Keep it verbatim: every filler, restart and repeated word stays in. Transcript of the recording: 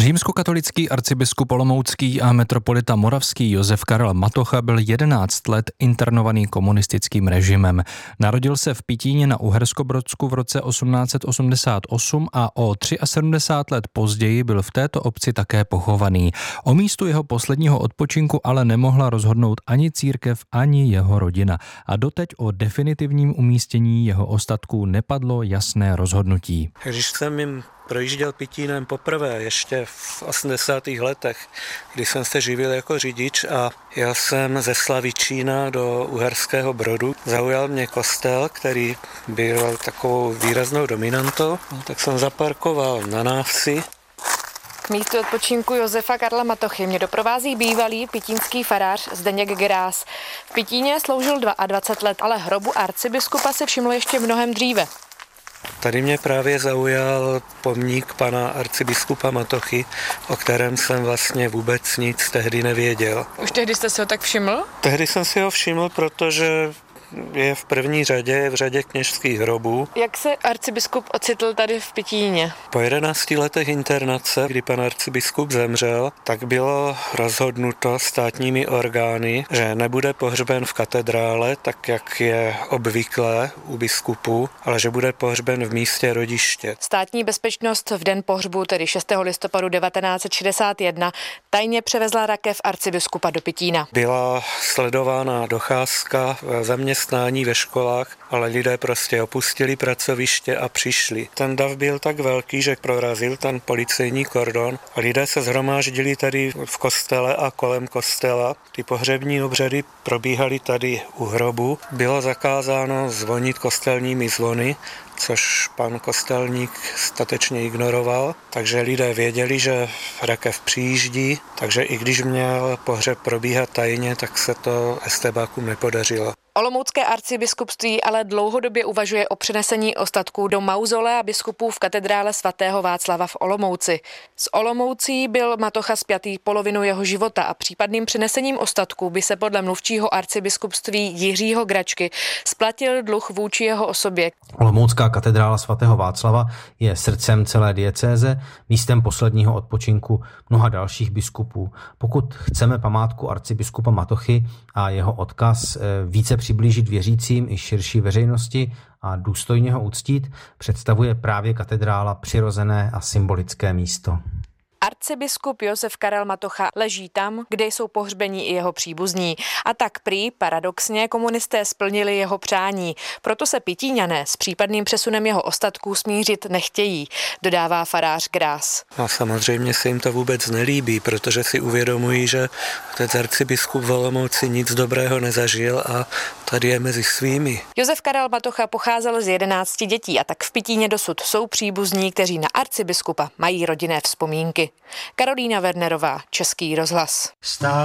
Římskokatolický arcibiskup olomoucký a metropolita moravský Josef Karel Matocha byl jedenáct let internovaný komunistickým režimem. Narodil se v Pitíně na Uherskobrodsku v roce osmnáct set osmdesát osm a o sedmdesát tři let později byl v této obci také pochovaný. O místu jeho posledního odpočinku ale nemohla rozhodnout ani církev, ani jeho rodina. A doteď o definitivním umístění jeho ostatků nepadlo jasné rozhodnutí. Když jsem jim projížděl Pitínem poprvé ještě v osmdesátých letech, kdy jsem se živil jako řidič a jel jsem ze Slavičína do Uherského Brodu. Zaujal mě kostel, který byl takovou výraznou dominantou, no, tak jsem zaparkoval na návsi. K místu odpočinku Josefa Karla Matochy mě doprovází bývalý pitínský farář Zdeněk Grás. V Pitíně sloužil dvacet dva let, ale hrobu arcibiskupa se všiml ještě mnohem dříve. Tady mě právě zaujal pomník pana arcibiskupa Matochy, o kterém jsem vlastně vůbec nic tehdy nevěděl. Už tehdy jste si ho tak všiml? Tehdy jsem si ho všiml, protože je v první řadě, je v řadě kněžských hrobů. Jak se arcibiskup ocitl tady v Pitíně? Po jedenácti letech internace, kdy pan arcibiskup zemřel, tak bylo rozhodnuto státními orgány, že nebude pohřben v katedrále, tak jak je obvyklé u biskupů, ale že bude pohřben v místě rodiště. Státní bezpečnost v den pohřbu, tedy šestého listopadu devatenáct set šedesát jedna, tajně převezla rakev arcibiskupa do Pitína. Byla sledována docházka, zaměstnání ve školách, ale lidé prostě opustili pracoviště a přišli. Ten dav byl tak velký, že prorazil ten policejní kordon a lidé se shromáždili tady v kostele a kolem kostela. Ty pohřební obřady probíhaly tady u hrobu. Bylo zakázáno zvonit kostelními zvony, což pan kostelník statečně ignoroval, takže lidé věděli, že rakev přijíždí, takže i když měl pohřeb probíhat tajně, tak se to estébákům nepodařilo. Olomoucké arcibiskupství ale dlouhodobě uvažuje o přenesení ostatků do mauzolea biskupů v katedrále svatého Václava v Olomouci. S Olomoucí byl Matocha spjatý polovinu jeho života a případným přenesením ostatků by se podle mluvčího arcibiskupství Jiřího Gračky splatil dluh vůči jeho osobě. Olomoucká katedrála svatého Václava je srdcem celé diecéze, místem posledního odpočinku mnoha dalších biskupů. Pokud chceme památku arcibiskupa Matochy a jeho odkaz více přiblížit věřícím i širší veřejnosti a důstojně ho uctít, představuje právě katedrála přirozené a symbolické místo. Arcibiskup Josef Karel Matocha leží tam, kde jsou pohřbení i jeho příbuzní. A tak prý paradoxně komunisté splnili jeho přání. Proto se Pitíňané s případným přesunem jeho ostatků smířit nechtějí, dodává farář Grás. A samozřejmě se jim to vůbec nelíbí, protože si uvědomují, že ten arcibiskup v Olomouci nic dobrého nezažil a tady je mezi svými. Josef Karel Matocha pocházel z jedenácti dětí a tak v Pitíně dosud jsou příbuzní, kteří na arcibiskupa mají rodinné vzpomínky. Karolína Wernerová, Český rozhlas.